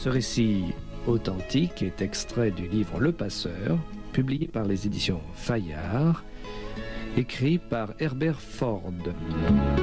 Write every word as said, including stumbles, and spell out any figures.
Ce récit authentique est extrait du livre Le Passeur, publié par les éditions Fayard, écrit par Herbert Ford.